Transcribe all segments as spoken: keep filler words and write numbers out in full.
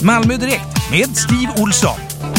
Malmö Direkt med Steve Olsson.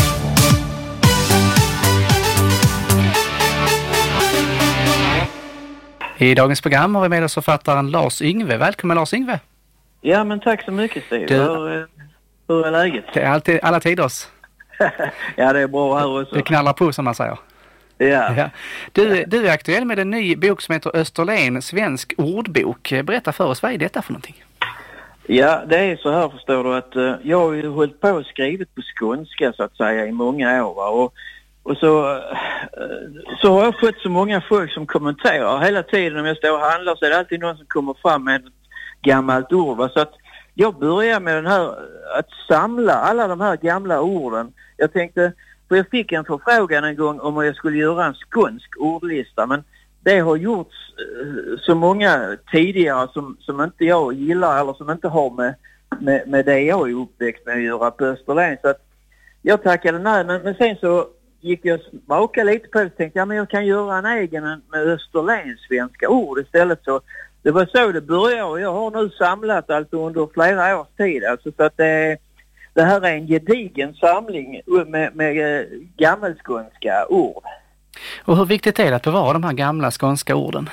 I dagens program har vi med oss författaren Lars Yngve. Välkommen Lars Yngve. Ja, men tack så mycket Steve. Du... Hur, hur är läget? Det är alltid, alla tiders. Ja, det är bra här också. Det knallar på som man säger. Ja. Ja. Du, du är aktuell med en ny bok som heter Österlen, svensk ordbok. Berätta för oss, vad är detta för någonting? Ja, det är så här förstår du att uh, jag har ju hållit på och skrivit på skånska så att säga i många år va? Och, och så, uh, så har jag fått så många folk som kommenterar hela tiden när jag står och handlar, så är det alltid någon som kommer fram med ett gammalt ord va? Så att jag börjar med den här att samla alla de här gamla orden. Jag tänkte, för jag fick en förfrågan en gång om jag skulle göra en skånsk ordlista, men det har gjorts uh, så många tidigare som, som inte jag gillar eller som inte har med, med, med det jag är uppväxt med att göra på Österlen. Så att jag tackade nej, men, men sen så gick jag smaka lite på det och tänkte ja, men jag kan göra en egen med Österlen svenska ord istället. Så det var så det började och jag har nu samlat allt under flera års tid. Alltså, så att det, det här är en gedigen samling med, med gammelskånska ord. Och hur viktigt är det att bevara de här gamla skånska orden?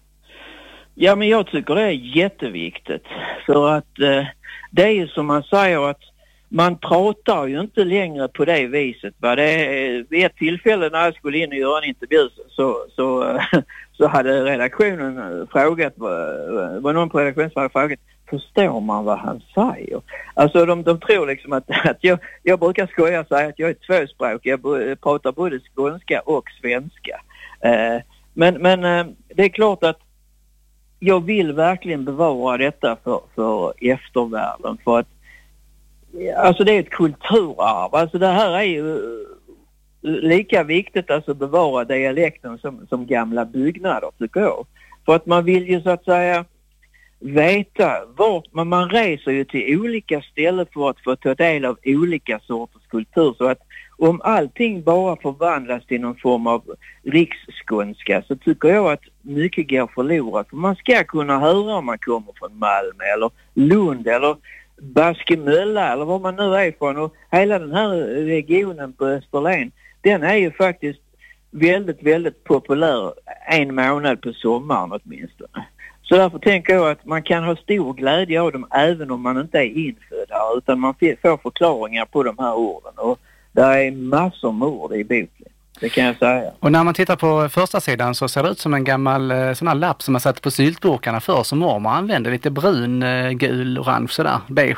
Ja, men jag tycker det är jätteviktigt. För att eh, det är ju som man säger att man pratar ju inte längre på det viset. Va? Det är, vid ett tillfälle när jag skulle in och göra en intervju så, så, så hade redaktionen frågat, var någon på redaktionen som hade frågat, förstår man vad han säger? Alltså de, de tror liksom att, att jag, jag brukar skoja och säga att jag är tvåspråk. Jag pratar både skånska och svenska. Eh, men men eh, det är klart att jag vill verkligen bevara detta för, för eftervärlden. För att alltså det är ett kulturarv. Alltså det här är ju lika viktigt alltså att bevara dialekten som, som gamla byggnader tycker jag. För att man vill ju så att säga veta vart man, man reser ju till olika ställen för att få ta del av olika sorters kultur. Så att om allting bara förvandlas till någon form av riksskånska så tycker jag att mycket går förlorat. För man ska kunna höra om man kommer från Malmö eller Lund eller Baskemölla eller vad man nu är från. Och hela den här regionen på Österlen, den är ju faktiskt väldigt, väldigt populär en månad på sommaren åtminstone. Så därför tänker jag att man kan ha stor glädje av dem även om man inte är infödd här, utan man får förklaringar på de här orden. Och det är massor med ord i boken, det kan jag säga. Och när man tittar på första sidan så ser det ut som en gammal sån här lapp som man satt på syltburkarna för som mormor använde. Lite brun, gul, orange sådär, beige.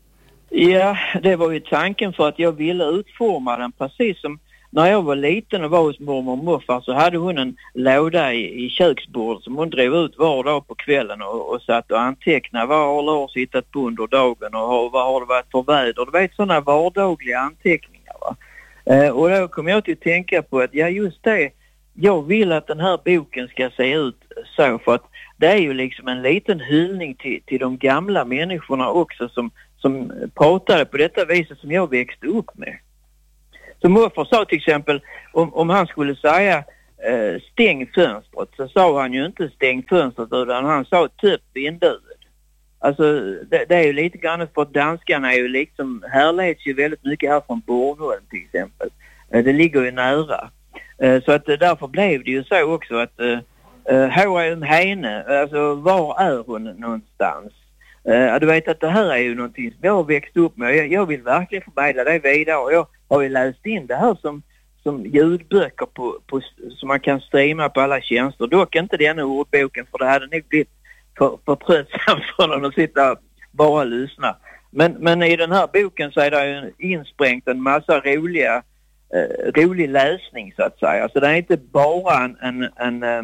Ja, det var ju tanken för att jag ville utforma den precis som när jag var liten och var hos mormor och morfar så hade hon en låda i, i köksbordet som hon drev ut var dag på kvällen och, och satt och antecknade vad har Lars hittat på under dagen och vad har det varit för väder. Det var ett sådana vardagliga anteckningar va. Eh, och då kom jag till att tänka på att ja just det, jag vill att den här boken ska se ut så för att det är ju liksom en liten hyllning till, till de gamla människorna också som, som pratade på detta viset som jag växte upp med. Så morfar sa till exempel, om, om han skulle säga eh, stäng fönstret så sa han ju inte stäng fönstret utan han sa typ vinduet. Alltså det, det är ju lite grann för att danskarna är ju liksom, härleds ju väldigt mycket här från Bornholm till exempel. Eh, det ligger ju nära. Eh, så att eh, därför blev det ju så också att eh, här är en henne, alltså var är hon någonstans? Uh, du vet att det här är ju någonting som jag har växt upp med. Jag, jag vill verkligen förmedla det vidare och jag har ju läst in det här som, som ljudböcker på, på, som man kan streama på alla tjänster. Dock inte denna ordboken för det hade nog blivit för, för tröttsamt för någon att sitta bara och lyssna. Men, men i den här boken så är det ju insprängt en massa roliga, uh, rolig läsning så att säga. Så det är inte bara en, en, en uh,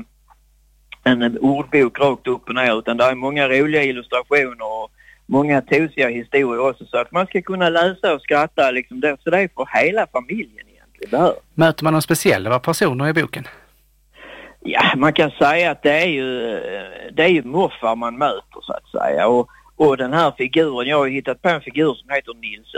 en ordbok rakt upp och ner utan det är många roliga illustrationer och många tosiga historier också så att man ska kunna läsa och skratta liksom det, så det är för hela familjen egentligen det här. Möter man någon speciella personer i boken? Ja, man kan säga att det är ju det är ju morfar man möter så att säga och, och den här figuren, jag har ju hittat på en figur som heter Nils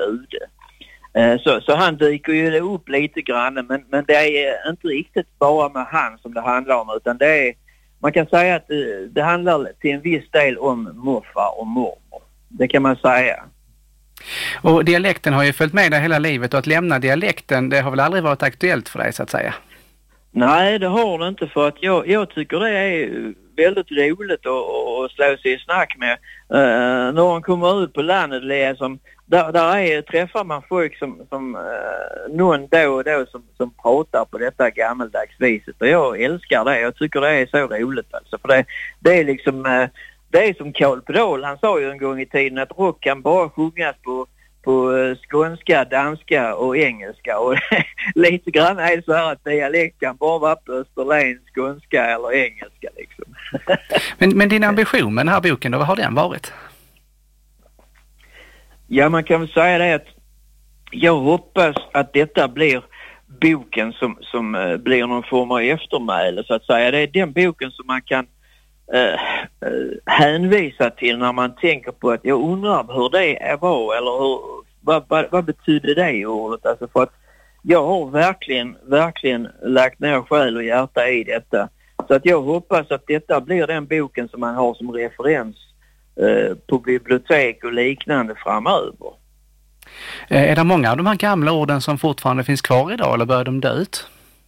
Ude. Så, så han dyker ju upp lite grann men, men det är inte riktigt bara med han som det handlar om utan det är man kan säga att det, det handlar till en viss del om morfar och mormor. Det kan man säga. Och dialekten har ju följt med dig hela livet och att lämna dialekten, det har väl aldrig varit aktuellt för dig så att säga? Nej, det har det inte, för att jag, jag tycker det är väldigt roligt att, att slå sig i snack med. Uh, när man kommer ut på landet, liksom, där, där är, träffar man folk som, som uh, någon då och då som, som pratar på detta gammaldags viset. Och jag älskar det. Jag tycker det är så roligt. Alltså, för det, det är liksom... Uh, det är som Carl Pedal, han sa ju en gång i tiden att rock kan bara sjungas på, på skånska, danska och engelska. Och lite grann är det så här att dialekt kan bara vara på österlen, skånska eller engelska liksom. men, men din ambition med den här boken då, vad har den varit? Ja, man kan väl säga det att jag hoppas att detta blir boken som, som uh, blir någon form av eftermäle så att säga. Det är den boken som man kan Uh, uh, hänvisa till när man tänker på att jag undrar hur det var eller hur, vad, vad, vad betyder det ordet, alltså för att jag har verkligen verkligen lagt ner själ och hjärta i detta, så att jag hoppas att detta blir den boken som man har som referens uh, på bibliotek och liknande framöver. Är det många av de här gamla orden som fortfarande finns kvar idag eller börjar de dö ut?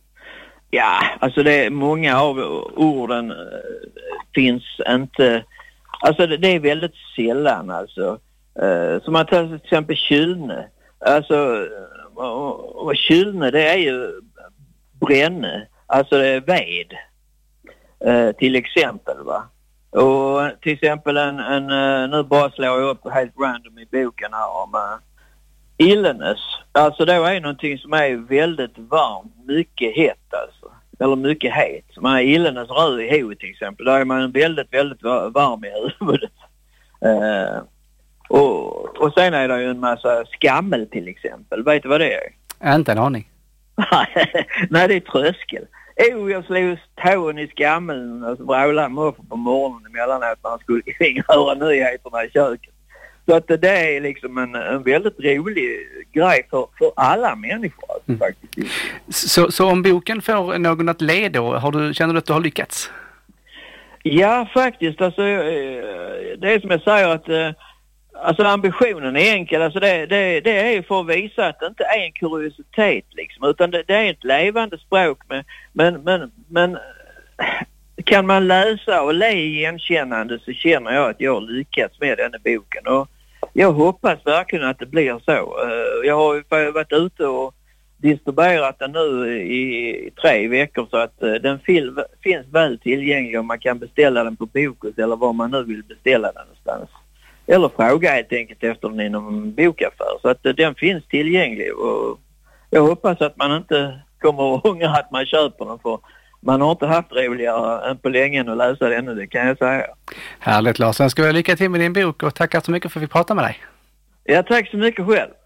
Ja, alltså det är många av orden äh, finns inte, alltså det, det är väldigt sällan alltså. Äh, som man tar till exempel kylne. Alltså, och, och kylne det är ju bränne, alltså det är ved äh, till exempel va. Och till exempel en, en nu bara slår jag upp helt random i boken här om äh, Illenes, alltså det är någonting som är väldigt varmt, mycket hett alltså, eller mycket het. Som är Illenes röd i ho till exempel, där är man väldigt, väldigt varm i huvudet. Uh, och, och sen är det ju en massa skammel till exempel, vet du vad det är? Inte en aning. Nej, det är tröskel. Oh, jag slog tån i skammeln och så vrålade morfar på morgonen emellanåt när han skulle höra nyheterna i köket. Så att det är liksom en, en väldigt rolig grej för, för alla människor alltså, mm. faktiskt. Så, så om boken får någon att le då, har du, känner du att du har lyckats? Ja, faktiskt. Alltså, det är som jag säger att alltså, ambitionen är enkel. Alltså, det, det, det är för att visa att det inte är en kuriositet liksom, utan det, det är ett levande språk. Med, men, men, men kan man läsa och le igenkännande så känner jag att jag har lyckats med den här boken. Och jag hoppas verkligen att det blir så. Jag har ju varit ute och distribuerat den nu i tre veckor så att den fil- finns väl tillgänglig och man kan beställa den på Bokus eller var man nu vill beställa den någonstans. Eller fråga helt enkelt efter den inom en bokaffär. Så att den finns tillgänglig och jag hoppas att man inte kommer att ångra att man köper den, för man har inte haft roligare än på länge att läsa den, det kan jag säga. Härligt Lars, jag ska lycka till med din bok och tackar så mycket för att vi pratade med dig. Ja, tack så mycket själv.